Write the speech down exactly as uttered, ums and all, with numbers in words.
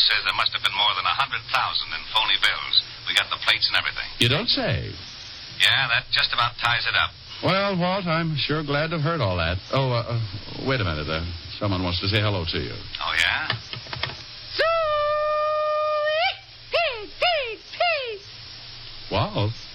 says there must have been more than a hundred thousand in phony bills. We got the plates and everything. You don't say. Yeah, that just about ties it up. Well, Walt, I'm sure glad to have heard all that. Oh, uh, uh, wait a minute. Uh, someone wants to say hello to you. Oh, yeah? Sweet pea, pea, pea. Walt?